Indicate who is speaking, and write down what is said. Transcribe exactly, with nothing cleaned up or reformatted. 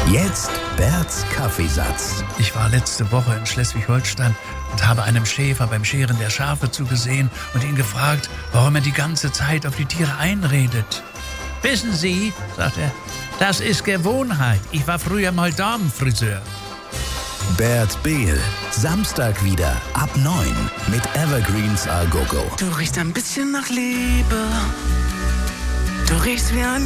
Speaker 1: Jetzt Berts Kaffeesatz.
Speaker 2: Ich war letzte Woche in Schleswig-Holstein und habe einem Schäfer beim Scheren der Schafe zugesehen und ihn gefragt, warum er die ganze Zeit auf die Tiere einredet. Wissen Sie, sagt er, das ist Gewohnheit. Ich war früher mal Damenfriseur.
Speaker 1: Bert Behl, Samstag wieder ab neun mit Evergreens A Go Go.
Speaker 3: Du riechst ein bisschen nach Liebe. Du riechst wie ein